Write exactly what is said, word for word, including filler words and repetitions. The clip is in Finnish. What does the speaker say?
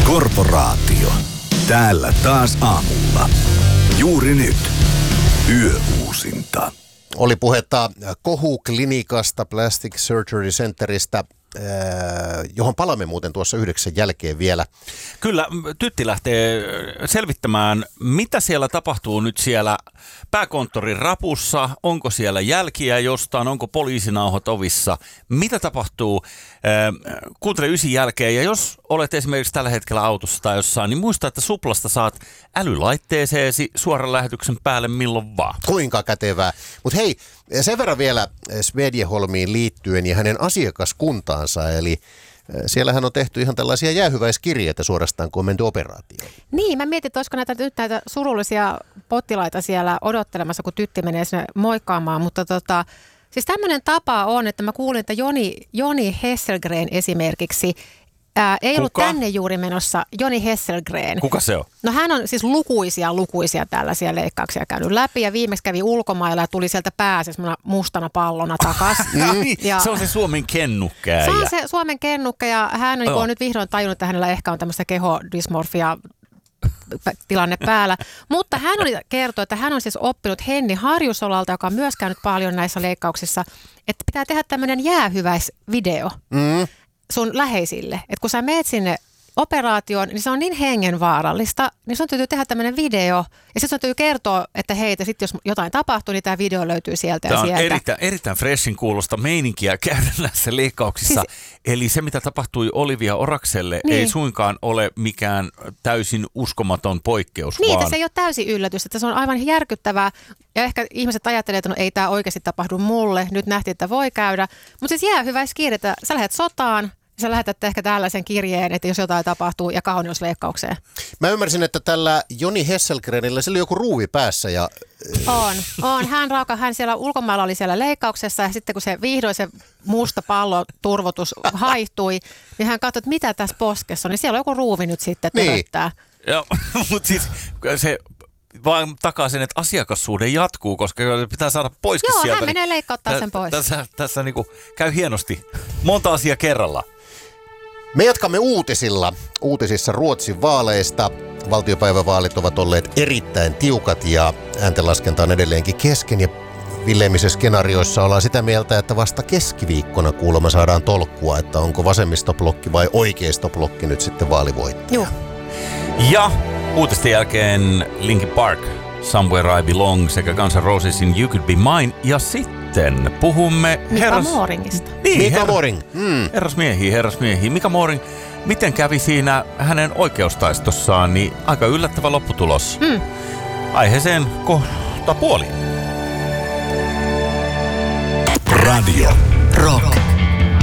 Korporaatio. Täällä taas aamulla. Juuri nyt. Yöuusinta. Oli puhetta Kohuklinikasta, Plastic Surgery Centeristä, johon palaamme muuten tuossa yhdeksän jälkeen vielä. Kyllä, Tytti lähtee selvittämään, mitä siellä tapahtuu nyt siellä pääkonttorin rapussa, onko siellä jälkiä jostain, onko poliisinauhat ovissa, mitä tapahtuu, kuuntele ysin jälkeen, ja jos olet esimerkiksi tällä hetkellä autossa tai jossain, niin muista, että Suplasta saat älylaitteeseesi suoran lähetyksen päälle milloin vaan. Kuinka kätevää. Mutta hei, sen verran vielä Smedjeholmiin liittyen ja hänen asiakaskuntaansa, eli siellähän on tehty ihan tällaisia jäähyväiskirjeitä suorastaan, kun on menty operaatioon. Niin, mä mietin, että olisiko näitä, nyt näitä surullisia potilaita siellä odottelemassa, kun Tytti menee sinne moikkaamaan, mutta tota, siis tämmöinen tapa on, että mä kuulin, että Joni, Joni Hesselgren esimerkiksi, Ää, ei Kuka? ollut tänne juuri menossa, Joni Hesselgren. Kuka se on? No hän on siis lukuisia, lukuisia tällaisia leikkauksia käynyt läpi ja viimeksi kävi ulkomailla ja tuli sieltä päässä mustana pallona takaisin. Ja se on se Suomen kennukkä. Se on se Suomen kennukkä ja hän on, oh. on nyt vihdoin tajunnut, että hänellä ehkä on tämmöistä kehodysmorfia tilanne päällä. Mutta hän oli kertoi, että hän on siis oppinut Henni Harjusolalta, joka on myös käynyt paljon näissä leikkauksissa, että pitää tehdä tämmöinen jäähyväisvideo. Mm. sun läheisille. Että kun sä meet sinne operaatioon, niin se on niin hengenvaarallista, niin sun täytyy tehdä tämmöinen video. Ja sitten sun täytyy kertoa, että heitä sitten jos jotain tapahtuu, niin tämä video löytyy sieltä tämä ja sieltä. Tämä on erittäin, erittäin freshin kuulosta meininkiä käydä näissä leikkauksissa. Siis, eli se, mitä tapahtui Olivia Orakselle, niin. ei suinkaan ole mikään täysin uskomaton poikkeus. Niin, vaan... se ei ole täysin yllätys. Että se on aivan järkyttävää. Ja ehkä ihmiset ajattelee, että no, ei tämä oikeasti tapahdu mulle. Nyt nähtiin, että voi käydä. Mutta siis jää hyvä kiiretä. Sä lähdet sotaan. Sä lähetät ehkä tällaisen kirjeen, että jos jotain tapahtuu ja kauneusleikkaukseen. Mä ymmärsin, että tällä Joni Hesselgrenillä sillä oli joku ruuvi päässä. Ja... On, on. Hän rauka, hän siellä ulkomailla oli siellä leikkauksessa ja sitten kun se vihdoin se musta palloturvotus haihtui, niin hän katsoi, että mitä tässä poskessa on. Niin siellä on joku ruuvi nyt sitten töröttää. Niin. Joo, mutta siis se... vaan takaa sen, että asiakassuhde jatkuu, koska pitää saada poiskin Joo, sieltä. Joo, hän menee leikkauttaa tä, sen pois. Tässä, tässä niinku käy hienosti. Monta asiaa kerralla. Me jatkamme uutisilla. Uutisissa Ruotsin vaaleista. Valtiopäivävaalit ovat olleet erittäin tiukat ja ääntenlaskenta on edelleenkin kesken. Ja villeimmissä skenaarioissa ollaan sitä mieltä, että vasta keskiviikkona kuulemma saadaan tolkkua, että onko vasemmistoblokki vai oikeistoblokki nyt sitten vaalivoittaja. Joo. Ja uutisten jälkeen Linkin Park, Somewhere I Belong sekä Guns N' Rosesin You Could Be Mine. Ja sitten puhumme Mika herras... Mooringista. Niin, Mika her... Mooring. Mm. Herrasmiehiä, herrasmiehiä. Mika Mooring, miten kävi siinä hänen oikeustaistossaan, niin aika yllättävä lopputulos. Mm. Aiheeseen kohta puoli. Radio. Rock.